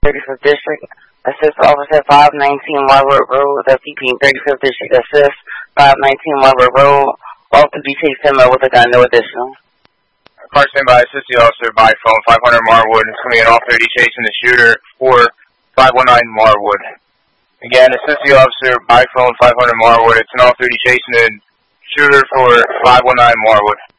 35th District. Assist Officer 519 Marwood Road, FTP 35th District. Assist 519 Marwood Road. Officer be chased him with a gun, no additional. Car standby, assist the officer by phone 500 Marwood. It's going to be an off-30 chasing the shooter for 519 Marwood. Again, assist the officer by phone 500 Marwood. It's an off-30 chasing the shooter for 519 Marwood.